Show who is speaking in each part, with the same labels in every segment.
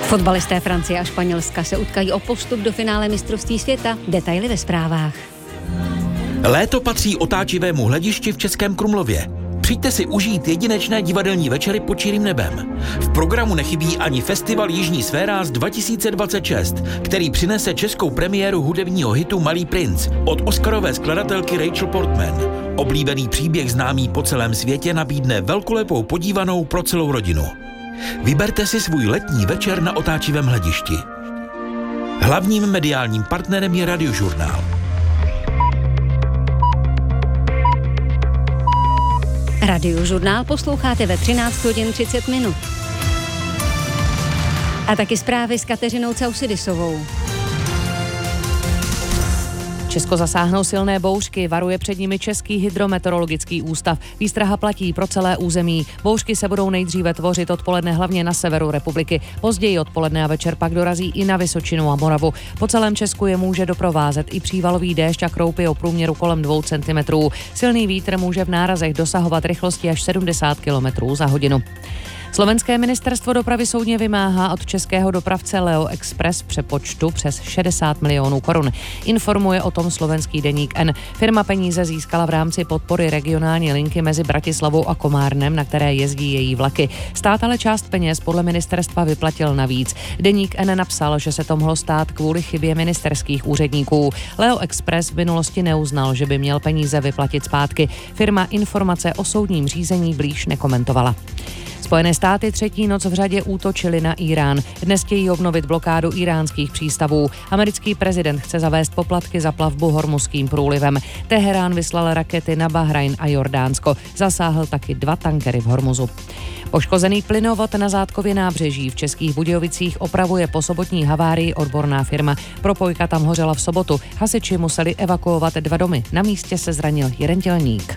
Speaker 1: Fotbalisté Francie a Španělska se utkají o postup do finále mistrovství světa. Detaily ve zprávách.
Speaker 2: Léto patří otáčivému hledišti v Českém Krumlově. Přijďte si užít jedinečné divadelní večery pod čirým nebem. V programu nechybí ani festival Jižní Sféráz 2026, který přinese českou premiéru hudebního hitu Malý princ od oscarové skladatelky Rachel Portman. Oblíbený příběh známý po celém světě nabídne velkolepou podívanou pro celou rodinu. Vyberte si svůj letní večer na otáčivém hledišti. Hlavním mediálním partnerem je Radiožurnál.
Speaker 1: Radiožurnál posloucháte ve 13 hodin 30 minut. A taky zprávy s Kateřinou Causidisovou.
Speaker 3: Česko zasáhnou silné bouřky, varuje před nimi Český hydrometeorologický ústav. Výstraha platí pro celé území. Bouřky se budou nejdříve tvořit odpoledne hlavně na severu republiky. Později odpoledne a večer pak dorazí i na Vysočinu a Moravu. Po celém Česku je může doprovázet i přívalový déšť a kroupy o průměru kolem 2 cm. Silný vítr může v nárazech dosahovat rychlosti až 70 km za hodinu. Slovenské ministerstvo dopravy soudně vymáhá od českého dopravce Leo Express přepočtu přes 60 milionů korun. Informuje o tom slovenský deník N. Firma peníze získala v rámci podpory regionální linky mezi Bratislavou a Komárnem, na které jezdí její vlaky. Stát ale část peněz podle ministerstva vyplatil navíc. Deník N napsal, že se to mohlo stát kvůli chybě ministerských úředníků. Leo Express v minulosti neuznal, že by měl peníze vyplatit zpátky. Firma informace o soudním řízení blíž nekomentovala. Spojené státy třetí noc v řadě útočily na Irán. Dnes chtějí obnovit blokádu iránských přístavů. Americký prezident chce zavést poplatky za plavbu Hormuzským průlivem. Teherán vyslal rakety na Bahrajn a Jordánsko. Zasáhl taky 2 tankery v Hormuzu. Poškozený plynovod na Zátkově nábřeží v Českých Budějovicích opravuje po sobotní havárii odborná firma. Propojka tam hořela v sobotu. Hasiči museli evakuovat 2 domy. Na místě se zranil 1 dělník.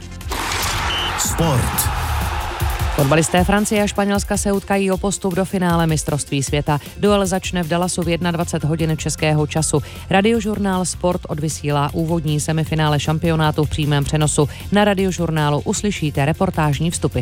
Speaker 4: Sport.
Speaker 3: Fotbalisté Francie a Španělska se utkají o postup do finále mistrovství světa. Duel začne v Dallasu v 21 hodin českého času. Radiožurnál Sport odvysílá úvodní semifinále šampionátu v přímém přenosu. Na Radiožurnálu uslyšíte reportážní vstupy.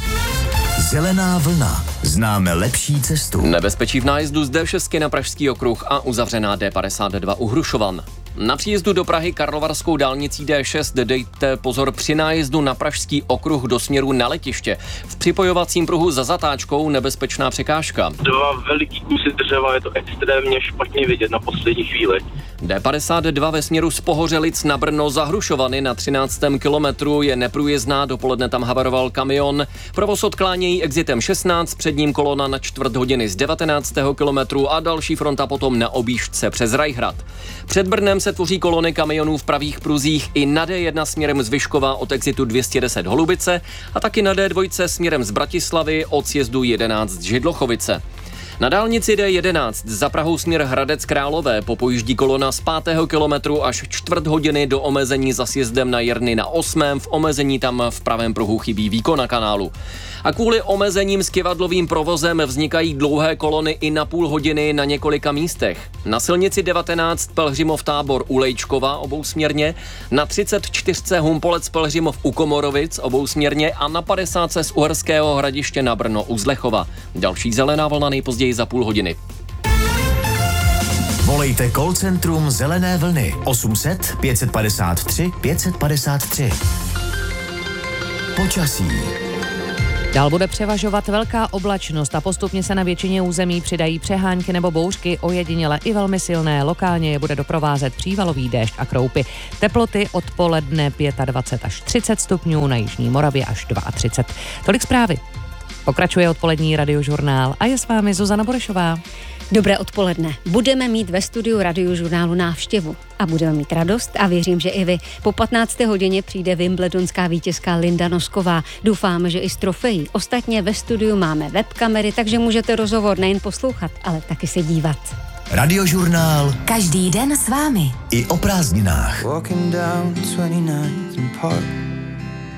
Speaker 4: Zelená vlna. Známe lepší cestu.
Speaker 5: Nebezpečí v nájezdu z D6 na Pražský okruh a uzavřená D52 u Hrušovan. Na příjezdu do Prahy karlovarskou dálnicí D6 dejte pozor při nájezdu na Pražský okruh do směru na letiště. V připojovacím pruhu za zatáčkou nebezpečná překážka.
Speaker 6: 2 veliký kusy dřeva, je to extrémně špatně vidět na poslední chvíli.
Speaker 5: D52 ve směru z Pohořelic na Brno za Hrušovany na 13. kilometru je neprůjezdná, dopoledne tam havaroval kamion. Provoz odklánějí exitem 16, před ním kolona na 1/4 hodiny z 19. kilometru a další fronta potom na objížďce přes Rajhrad. Před Brnem se tvoří kolony kamionů v pravých pruzích i na D1 směrem z Vyškova od exitu 210 Holubice a taky na D2 směrem z Bratislavy od sjezdu 11 Židlochovice. Na dálnici D11 za Prahou směr Hradec Králové popojíždí kolona z 5. kilometru až 1/4 hodiny do omezení za sjezdem na Jerny na 8. V omezení tam v pravém pruhu chybí výkon na kanálu. A kvůli omezením s kyvadlovým provozem vznikají dlouhé kolony i na půl hodiny na několika místech. Na silnici 19 Pelhřimov Tábor u Lejčkova obousměrně, na 34 Humpolec Pelhřimov u Komorovic obousměrně a na 50 z Uherského Hradiště na Brno u Zlechova. Další zelená vlna nejpozději za půl hodiny.
Speaker 4: Volejte call centrum Zelené vlny 800 553 553. Počasí.
Speaker 3: Dál bude převažovat velká oblačnost a postupně se na většině území přidají přehánky nebo bouřky, ojediněle i velmi silné. Lokálně je bude doprovázet přívalový déšť a kroupy. Teploty odpoledne 25 až 30 stupňů, na jižní Moravě až 32. Tolik zprávy. Pokračuje odpolední Radiožurnál a je s vámi Zuzana Burešová.
Speaker 1: Dobré odpoledne. Budeme mít ve studiu Radiožurnálu návštěvu a budeme mít radost a věřím, že i vy. Po 15. hodině přijde wimbledonská vítězka Linda Nosková. Doufáme, že i s trofejí. Ostatně ve studiu máme webkamery, takže můžete rozhovor nejen poslouchat, ale taky se dívat.
Speaker 4: Radiožurnál.
Speaker 7: Každý den s vámi.
Speaker 4: I o prázdninách.
Speaker 8: Walking down 29th and Park.